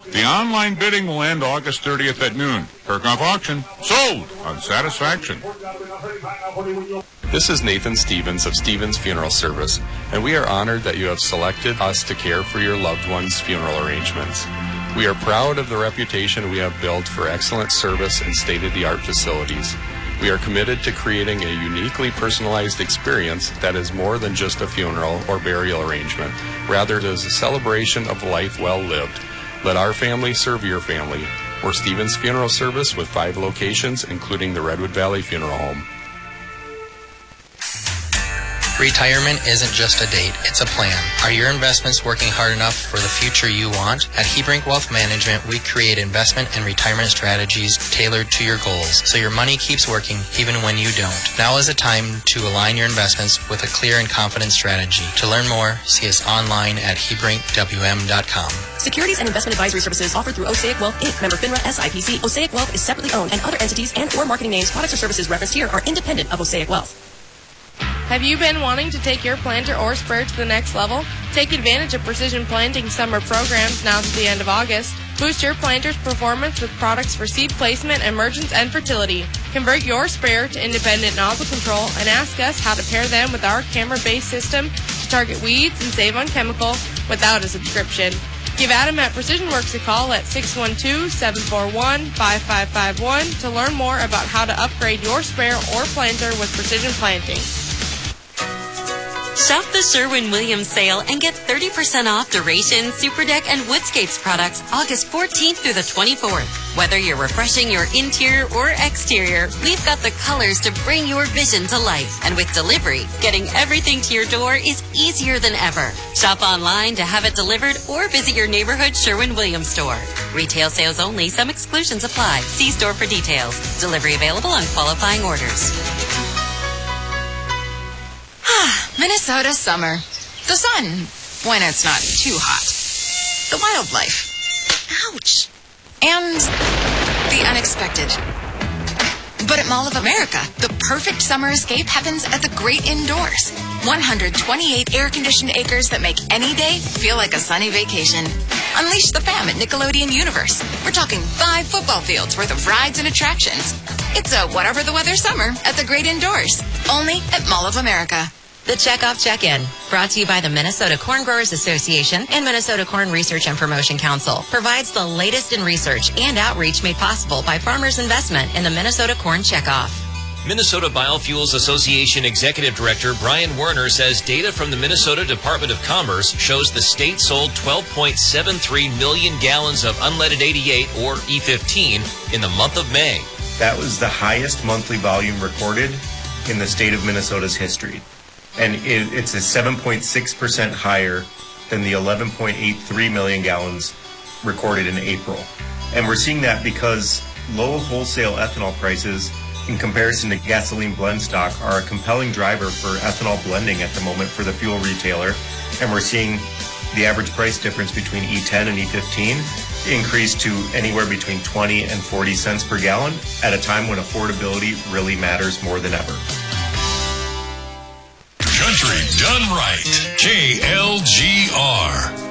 The online bidding will end August 30th at noon. Kirchhoff Auction, sold on satisfaction. This is Nathan Stevens of Stevens Funeral Service, and we are honored that you have selected us to care for your loved one's funeral arrangements. We are proud of the reputation we have built for excellent service and state-of-the-art facilities. We are committed to creating a uniquely personalized experience that is more than just a funeral or burial arrangement. Rather, it is a celebration of life well lived. Let our family serve your family. We're Stevens Funeral Service with 5 locations, including the Redwood Valley Funeral Home. Retirement isn't just a date, it's a plan. Are your investments working hard enough for the future you want? At Hebrink Wealth Management, we create investment and retirement strategies tailored to your goals, so your money keeps working even when you don't. Now is the time to align your investments with a clear and confident strategy. To learn more, see us online at HebrinkWM.com. Securities and investment advisory services offered through Osaic Wealth Inc., member FINRA SIPC. Osaic Wealth is separately owned, and other entities and/or marketing names, products, or services referenced here are independent of Osaic Wealth. Have you been wanting to take your planter or sprayer to the next level? Take advantage of Precision Planting summer programs now to the end of August. Boost your planter's performance with products for seed placement, emergence, and fertility. Convert your sprayer to independent nozzle control and ask us how to pair them with our camera-based system to target weeds and save on chemical without a subscription. Give Adam at Precision Works a call at 612-741-5551 to learn more about how to upgrade your sprayer or planter with Precision Planting. Shop the Sherwin-Williams sale and get 30% off Duration, Superdeck, and Woodscapes products August 14th through the 24th. Whether you're refreshing your interior or exterior, we've got the colors to bring your vision to life. And with delivery, getting everything to your door is easier than ever. Shop online to have it delivered or visit your neighborhood Sherwin-Williams store. Retail sales only. Some exclusions apply. See store for details. Delivery available on qualifying orders. Minnesota summer. The sun, when it's not too hot. The wildlife. Ouch. And the unexpected. But at Mall of America, the perfect summer escape happens at the Great Indoors. 128 air-conditioned acres that make any day feel like a sunny vacation. Unleash the fam at Nickelodeon Universe. We're talking 5 football fields worth of rides and attractions. It's a whatever the weather summer at the Great Indoors. Only at Mall of America. The Checkoff Check-In, brought to you by the Minnesota Corn Growers Association and Minnesota Corn Research and Promotion Council, provides the latest in research and outreach made possible by farmers' investment in the Minnesota Corn Checkoff. Minnesota Biofuels Association Executive Director Brian Werner says data from the Minnesota Department of Commerce shows the state sold 12.73 million gallons of unleaded 88, or E15, in the month of May. That was the highest monthly volume recorded in the state of Minnesota's history. And it's a 7.6% higher than the 11.83 million gallons recorded in April. And we're seeing that because low wholesale ethanol prices in comparison to gasoline blend stock are a compelling driver for ethanol blending at the moment for the fuel retailer. And we're seeing the average price difference between E10 and E15 increase to anywhere between 20 and 40 cents per gallon at a time when affordability really matters more than ever. Country done right. KLGR.